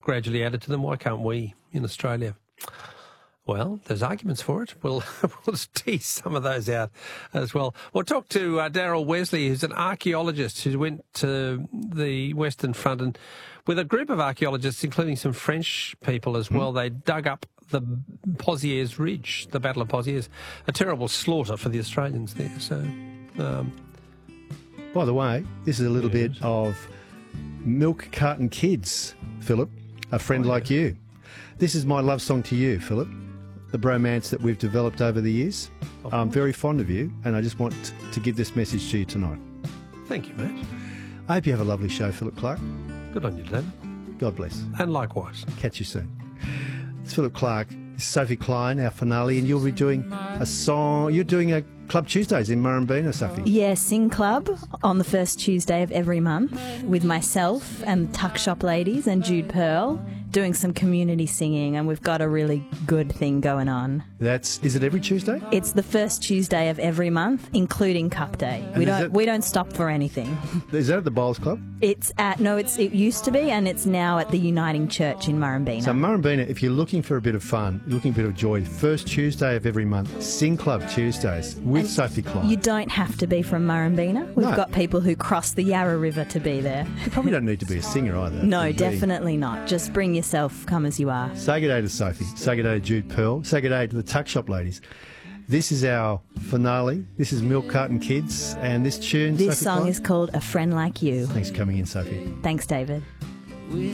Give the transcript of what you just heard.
gradually added to them. Why can't we in Australia? Well, there's arguments for it. We'll just tease some of those out as well. We'll talk to Daryl Wesley, who's an archaeologist who went to the Western Front and with a group of archaeologists, including some French people as well, they dug up the Pozieres Ridge, the Battle of Pozieres, a terrible slaughter for the Australians there. So, by the way, this is a little bit of Milk Carton Kids, Philip, a friend like you. This is my love song to you, Philip. The bromance that we've developed over the years. I'm very fond of you, and I just want to give this message to you tonight. Thank you, mate. I hope you have a lovely show, Philip Clark. Good on you, David. God bless. And likewise. Catch you soon. It's Philip Clark. It's Sophie Klein, our finale, and you'll be doing a song. You're doing a Club Tuesdays in Murrumbeena, Sophie. Yeah, Sing Club on the first Tuesday of every month with myself and Tuck Shop Ladies and Jude Pearl doing some community singing, and we've got a really good thing going on. Is it every Tuesday? It's the first Tuesday of every month, including Cup Day. We don't stop for anything. Is that at the Bowls Club? It used to be, and it's now at the Uniting Church in Murrumbeena. So Murrumbeena, if you're looking for a bit of fun, looking for a bit of joy, first Tuesday of every month, Sing Club Tuesdays with Sophie Klein. You don't have to be from Murrumbeena. We've got people who cross the Yarra River to be there. You probably don't need to be a singer either. No, definitely not. Just bring yourself, come as you are. Say good day to Sophie. Say good day to Jude Pearl. Say good day to the Tuck Shop Ladies. This is our finale. This is Milk Carton Kids, and this tune... This song is called A Friend Like You. Thanks for coming in, Sophie. Thanks, David.